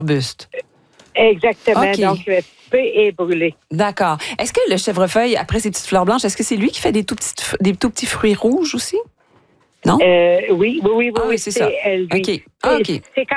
arbuste. Exactement. OK. Donc, coupé et brûlé. D'accord. Est-ce que le chèvrefeuille, après ses petites fleurs blanches, est-ce que c'est lui qui fait des tout petits fruits rouges aussi? Non? Oui. Ah oui, c'est ça. lui. OK. Ah, OK. C'est